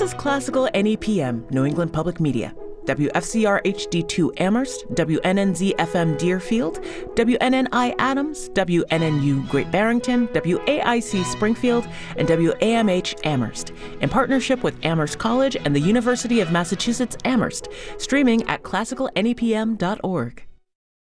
is Classical NEPM, New England Public Media. WFCR HD2 Amherst, WNNZ FM Deerfield, WNNI Adams, WNNU Great Barrington, WAIC Springfield, and WAMH Amherst, in partnership with Amherst College and the University of Massachusetts Amherst, streaming at classicalnepm.org.